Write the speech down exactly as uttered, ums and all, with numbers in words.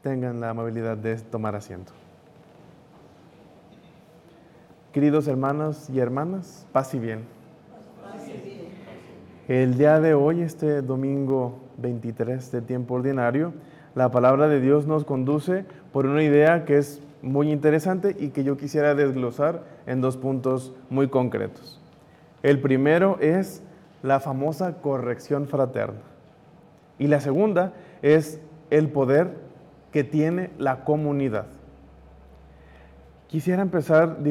Tengan la amabilidad de tomar asiento. Queridos hermanos y hermanas, paz y bien. Paz y bien. El día de hoy, este domingo veintitrés de tiempo ordinario, la palabra de Dios nos conduce por una idea que es muy interesante y que yo quisiera desglosar en dos puntos muy concretos. El primero es la famosa corrección fraterna. Y la segunda es el poder que tiene la comunidad. Quisiera empezar